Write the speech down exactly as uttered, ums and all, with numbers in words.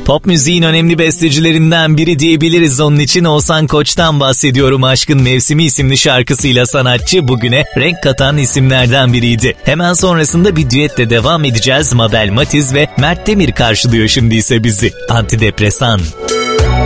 Pop müziğin önemli bestecilerinden biri diyebiliriz onun için. Oğuzhan Koç'tan bahsediyorum. Aşkın Mevsimi isimli şarkısıyla sanatçı bugüne renk katan isimlerden biriydi. Hemen sonrasında bir düetle devam edeceğiz. Mabel Matiz ve Mert Demir karşılıyor şimdi ise bizi. Antidepresan.